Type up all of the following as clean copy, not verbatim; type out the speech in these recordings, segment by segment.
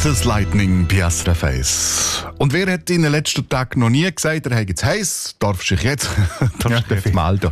Texas Lightning bei SRF 1. Und wer hat in den letzten Tagen noch nie gesagt, er hat jetzt heiß, darfst du dich jetzt melden.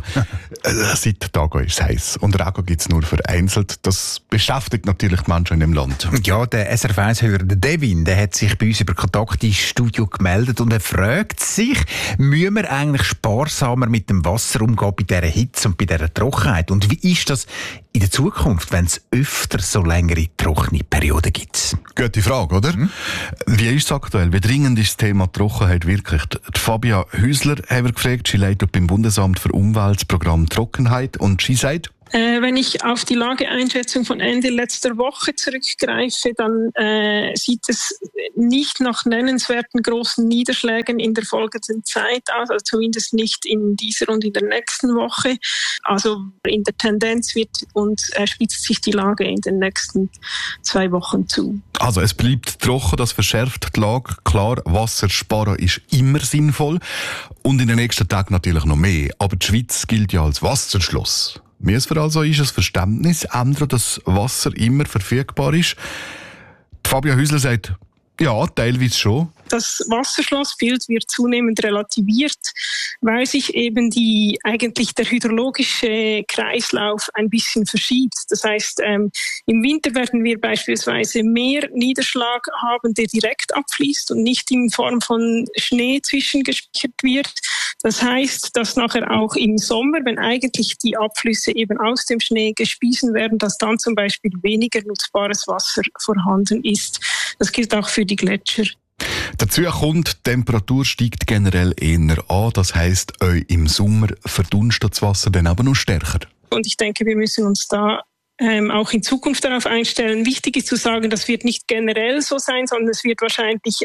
Seit Tagen ist es heiß. Und Regen gibt es nur vereinzelt. Das beschäftigt natürlich die Menschen in dem Land. Ja, der SRF 1-Hörer Devin, der hat sich bei uns über Kontakt ins Studio gemeldet und er fragt sich, müssen wir eigentlich sparsamer mit dem Wasser umgehen bei dieser Hitze und bei dieser Trockenheit? Und wie ist das in der Zukunft, wenn es öfter so längere trockene Perioden gibt? Gute Frage, oder? Wie ist es aktuell? Wie dringend ist das Thema Trockenheit wirklich? Die Fabia Häusler haben wir gefragt. Sie leitet beim Bundesamt für Umwelt das Programm Trockenheit und sie sagt: Wenn ich auf die Lageeinschätzung von Ende letzter Woche zurückgreife, dann sieht es nicht nach nennenswerten großen Niederschlägen in der folgenden Zeit aus, also zumindest nicht in dieser und in der nächsten Woche. Also in der Tendenz spitzt sich die Lage in den nächsten 2 Wochen zu. Also es bleibt trocken, das verschärft die Lage. Klar, Wasser sparen ist immer sinnvoll und in den nächsten Tagen natürlich noch mehr. Aber die Schweiz gilt ja als Wasserschloss. Müssen wir also ein Verständnis ändern, dass Wasser immer verfügbar ist? Die Fabia Häusler sagt, ja, teilweise schon. Das Wasserschlossbild wird zunehmend relativiert, weil sich eben der hydrologische Kreislauf ein bisschen verschiebt. Das heißt, im Winter werden wir beispielsweise mehr Niederschlag haben, der direkt abfließt und nicht in Form von Schnee zwischengespeichert wird. Das heißt, dass nachher auch im Sommer, wenn eigentlich die Abflüsse eben aus dem Schnee gespiesen werden, dass dann zum Beispiel weniger nutzbares Wasser vorhanden ist. Das gilt auch für die Gletscher. Dazu kommt, die Temperatur steigt generell eher an. Das heisst, im Sommer verdunstet das Wasser dann aber noch stärker. Und ich denke, wir müssen uns da auch in Zukunft darauf einstellen. Wichtig ist zu sagen, das wird nicht generell so sein, sondern es wird wahrscheinlich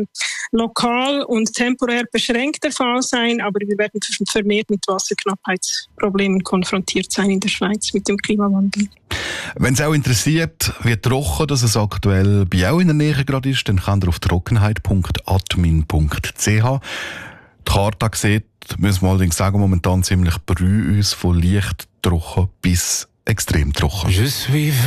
lokal und temporär beschränkt der Fall sein, aber wir werden vermehrt mit Wasserknappheitsproblemen konfrontiert sein in der Schweiz mit dem Klimawandel. Wenn es auch interessiert, wie trocken das es aktuell bei auch in der Nähe gerade ist, dann könnt ihr auf trockenheit.admin.ch. Die Karte sieht, müssen wir allerdings sagen, momentan ziemlich brüh uns von leicht trocken bis extrem trocken.